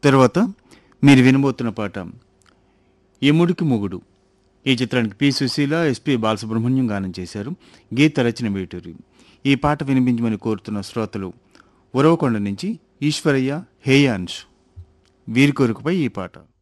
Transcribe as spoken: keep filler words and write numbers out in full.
తర్వాత మీరు వినబోతున్న పాట యముడికి మొగుడు. ఈ చిత్రానికి పి సుశీల, ఎస్పి బాలసుబ్రహ్మణ్యం గానం చేశారు. గీత రచన వేటూరి. ఈ పాట వినిపించమని కోరుతున్న శ్రోతలు ఉరవకొండ నుంచి ఈశ్వరయ్య, హేయాంశ్. వీరి కోరికపై ఈ పాట.